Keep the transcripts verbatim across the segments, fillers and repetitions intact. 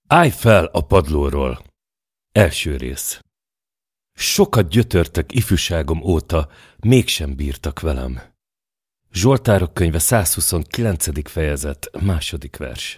Állj fel a padlóról! Első rész. Sokat gyötörtek ifjúságom óta, mégsem bírtak velem. Zsoltárok könyve százhuszonkilencedik fejezet, második vers.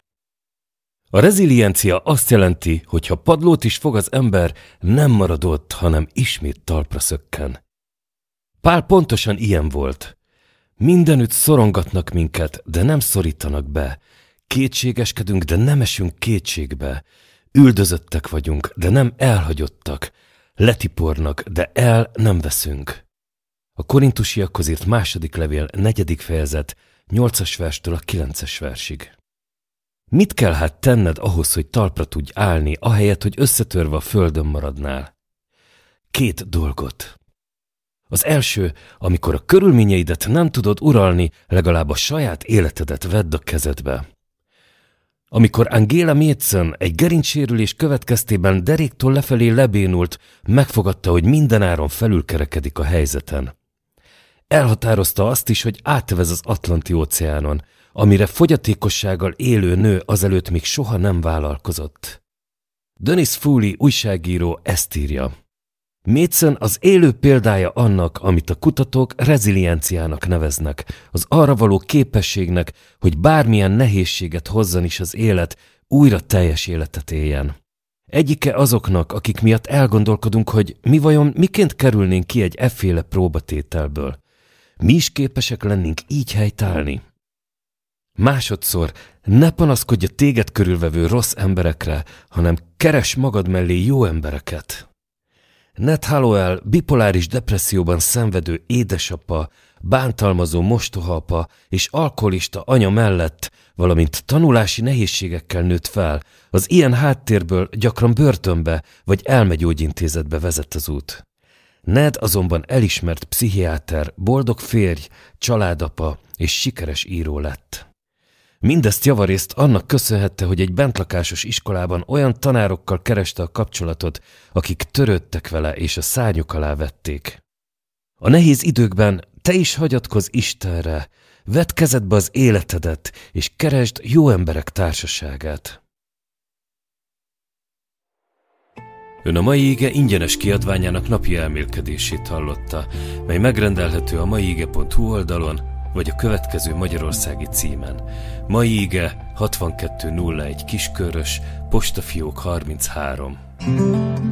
A reziliencia azt jelenti, hogy ha padlót is fog az ember, nem marad ott, hanem ismét talpra szökken. Pál pontosan ilyen volt. Mindenütt szorongatnak minket, de nem szorítanak be. Kétségeskedünk, de nem esünk kétségbe. Üldözöttek vagyunk, de nem elhagyottak. Letipornak, de el nem veszünk. A korintusiakhoz írt második levél, negyedik fejezet, nyolcas verstől a kilences versig. Mit kell hát tenned ahhoz, hogy talpra tudj állni, ahelyett, hogy összetörve a földön maradnál? Két dolgot. Az első, amikor a körülményeidet nem tudod uralni, legalább a saját életedet vedd a kezedbe. Amikor Angela Mädchen egy gerincsérülés következtében deréktől lefelé lebénult, megfogadta, hogy mindenáron felülkerekedik a helyzeten. Elhatározta azt is, hogy átvez az Atlanti-óceánon, amire fogyatékossággal élő nő azelőtt még soha nem vállalkozott. Dennis Foley újságíró ezt írja. Mädchen az élő példája annak, amit a kutatók rezilienciának neveznek, az arra való képességnek, hogy bármilyen nehézséget hozzon is az élet, újra teljes életet éljen. Egyike azoknak, akik miatt elgondolkodunk, hogy mi vajon miként kerülnénk ki egy efféle próbatételből. Mi is képesek lennénk így helytállni? Másodszor, ne panaszkodj a téged körülvevő rossz emberekre, hanem keres magad mellé jó embereket. Ned Hallowell bipoláris depresszióban szenvedő édesapa, bántalmazó mostohaapa és alkoholista anya mellett, valamint tanulási nehézségekkel nőtt fel, az ilyen háttérből gyakran börtönbe vagy elmegyógyintézetbe vezet az út. Ned azonban elismert pszichiáter, boldog férj, családapa és sikeres író lett. Mindezt javarészt annak köszönhette, hogy egy bentlakásos iskolában olyan tanárokkal kereste a kapcsolatot, akik törődtek vele és a szárnyuk alá vették. A nehéz időkben te is hagyatkozz Istenre, vedd kezedbe az életedet, és keresd jó emberek társaságát. Ön a mai ige ingyenes kiadványának napi elmélkedését hallotta, mely megrendelhető a maiige pont hu oldalon, vagy a következő magyarországi címen. Mai ige hatvankettő nulla egy Kiskörös, postafiók harminchárom.